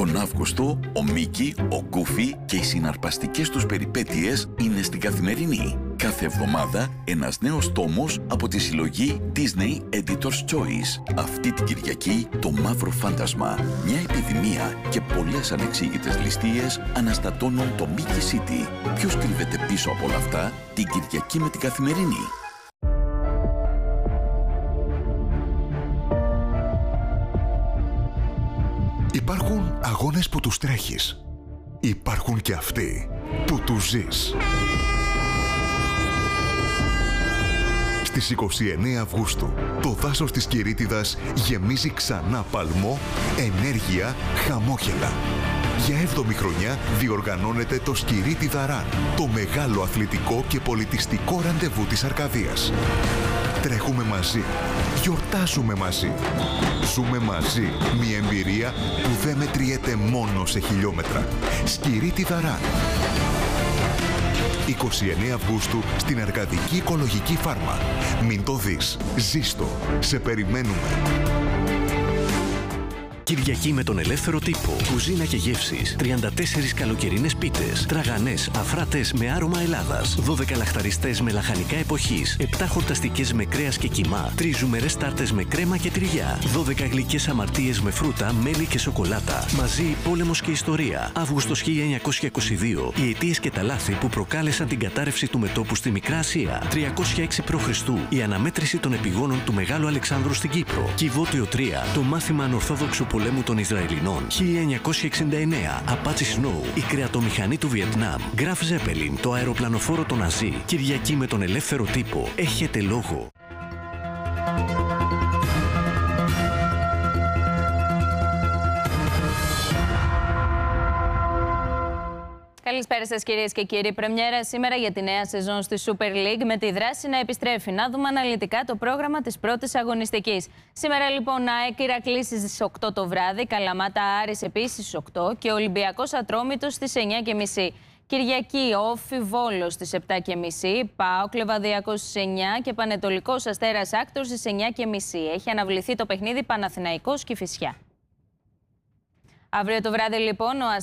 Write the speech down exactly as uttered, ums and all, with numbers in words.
Τον Αύγουστο, ο Μίκι, ο Γκούφι και οι συναρπαστικές τους περιπέτειες είναι στην Καθημερινή. Κάθε εβδομάδα ένας νέος τόμος από τη συλλογή Disney Editor's Choice. Αυτή την Κυριακή, το Μαύρο Φάντασμα. Μια επιδημία και πολλές ανεξήγητες ληστείες αναστατώνουν το Mickey City. Ποιος κρύβεται πίσω από όλα αυτά, την Κυριακή με την Καθημερινή. Υπάρχουν αγώνες που τους τρέχεις. Υπάρχουν και αυτοί που τους ζεις. Στις είκοσι εννέα Αυγούστου, το δάσος της Κυρίτιδας γεμίζει ξανά παλμό, ενέργεια, χαμόγελα. Για έβδομη χρονιά διοργανώνεται το Σκυρίτιδα Run, το μεγάλο αθλητικό και πολιτιστικό ραντεβού της Αρκαδίας. Τρέχουμε μαζί, γιορτάζουμε μαζί, ζούμε μαζί μια εμπειρία που δεν μετριέται μόνο σε χιλιόμετρα. Σκυρίτιδα Run. είκοσι εννέα Αυγούστου στην Αρκαδική Οικολογική Φάρμα. Μην το δεις, ζήστο, σε περιμένουμε. Κυριακή με τον ελεύθερο τύπο. Κουζίνα και γεύσεις. τριάντα τέσσερις καλοκαιρινές πίτες. Τραγανές, αφράτες με άρωμα Ελλάδας. δώδεκα λαχταριστές με λαχανικά εποχής. επτά χορταστικές με κρέας και κιμά. τρεις ζουμερές τάρτες με κρέμα και τυριά. δώδεκα γλυκές αμαρτίες με φρούτα, μέλι και σοκολάτα. Μαζί πόλεμος και ιστορία. Αύγουστος χίλια εννιακόσια είκοσι δύο. Οι αιτίες και τα λάθη που προκάλεσαν την κατάρρευση του μετώπου στη Μικρά Ασία. τριακόσια έξι προ Χριστού. Η αναμέτρηση των επιγόνων του Μεγάλου Αλεξάνδρου στην Κύπρο. Κιβώτιο τρία. Το μάθημα ανορθόδοξου πολέμου των Ισραηλινών. χίλια εννιακόσια εξήντα εννέα. Απάτσι Σνόου. Η κρεατομηχανή του Βιετνάμ. Γκραφ Ζέπελιν. Το αεροπλανοφόρο των Ναζί. Κυριακή με τον ελεύθερο τύπο. Έχετε λόγο. Καλησπέρα σας κυρίες και κύριοι. Πρεμιέρα σήμερα για τη νέα σεζόν στη Super League με τη δράση να επιστρέφει. Να δούμε αναλυτικά το πρόγραμμα της πρώτης αγωνιστικής. Σήμερα λοιπόν ΑΕΚ Ηρακλής στις οκτώ το βράδυ, Καλαμάτα Άρης επίσης στις οκτώ και Ολυμπιακός Ατρόμητος στις εννιά και μισή. Κυριακή Όφι Βόλος στις επτά και μισή, ΠΑΟΚ Λεβαδιακός στις εννιά και Πανετολικός Αστέρας Άκτορ στις εννιά και μισή. Έχει αναβληθεί το παιχνίδι Παναθηναϊκός Κηφισιά. Αύριο το βράδυ λοιπόν ο